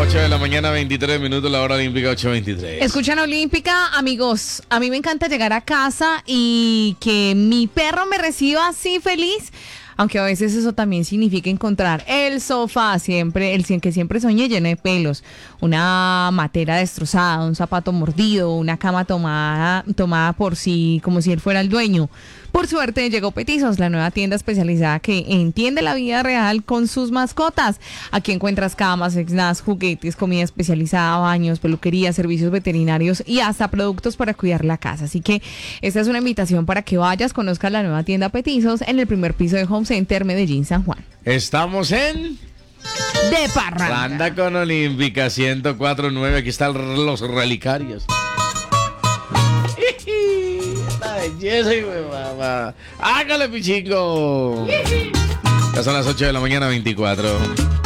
8 de la mañana, 23 minutos, la hora olímpica, 8:23. Escuchan Olímpica, amigos. A mí me encanta llegar a casa y que mi perro me reciba así feliz. Aunque a veces eso también significa encontrar el sofá siempre, que siempre soñé lleno de pelos, una matera destrozada, un zapato mordido, una cama tomada por sí, como si él fuera el dueño. Por suerte llegó Petizos, la nueva tienda especializada que entiende la vida real con sus mascotas. Aquí encuentras camas, snacks, juguetes, comida especializada, baños, peluquería, servicios veterinarios y hasta productos para cuidar la casa. Así que esta es una invitación para que vayas, conozcas la nueva tienda Petizos en el primer piso de Home Center Medellín, San Juan. Estamos en... De parranda. Anda con Olímpica 104.9. Aquí están los relicarios. La belleza, güey, mamá. Hágale, pichingo. Ya son las 8 de la mañana, 24.